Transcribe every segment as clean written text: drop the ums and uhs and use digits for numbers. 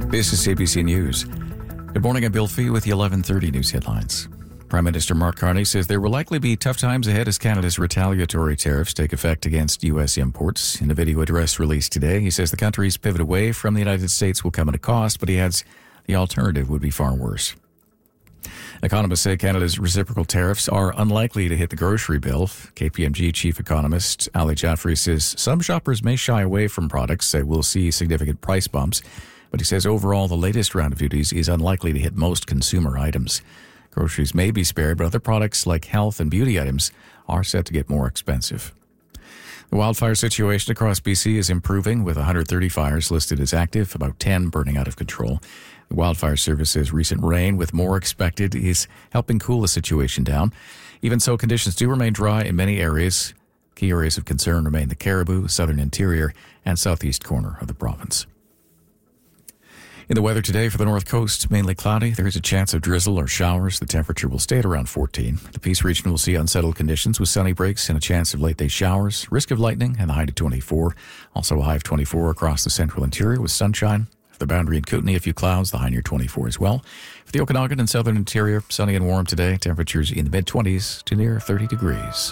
This is CBC News. Good morning, I'm Bill Fee with the 11:30 news headlines. Prime Minister Mark Carney says there will likely be tough times ahead as Canada's retaliatory tariffs take effect against U.S. imports. In a video address released today, he says the country's pivot away from the United States will come at a cost, but he adds the alternative would be far worse. Economists say Canada's reciprocal tariffs are unlikely to hit the grocery bill. KPMG chief economist Ali Jaffrey says some shoppers may shy away from products that will see significant price bumps, but he says overall the latest round of duties is unlikely to hit most consumer items. Groceries may be spared, but other products like health and beauty items are set to get more expensive. The wildfire situation across BC is improving, with 130 fires listed as active, about 10 burning out of control. The Wildfire Service says recent rain, with more expected, is helping cool the situation down. Even so, conditions do remain dry in many areas. Key areas of concern remain the Cariboo, southern interior, and southeast corner of the province. In the weather today for the North Coast, mainly cloudy. There is a chance of drizzle or showers. The temperature will stay at around 14. The Peace region will see unsettled conditions with sunny breaks and a chance of late-day showers. Risk of lightning and the high to 24. Also a high of 24 across the central interior with sunshine. For the Boundary and Kootenay, a few clouds, the high near 24 as well. For the Okanagan and southern interior, sunny and warm today. Temperatures in the mid-20s to near 30 degrees.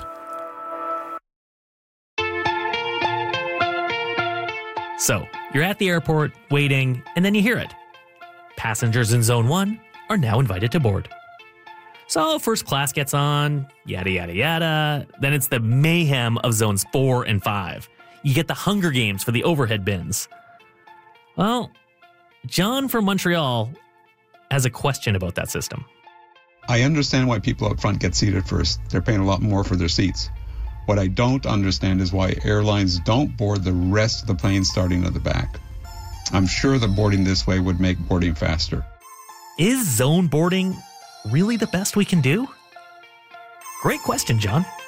So, you're at the airport, waiting, and then you hear it. Passengers in Zone 1 are now invited to board. So, first class gets on, yada, yada, yada. Then it's the mayhem of Zones 4 and 5. You get the Hunger Games for the overhead bins. Well, John from Montreal has a question about that system. I understand why people up front get seated first. They're paying a lot more for their seats. What I don't understand is why airlines don't board the rest of the plane starting at the back. I'm sure that boarding this way would make boarding faster. Is zone boarding really the best we can do? Great question, John.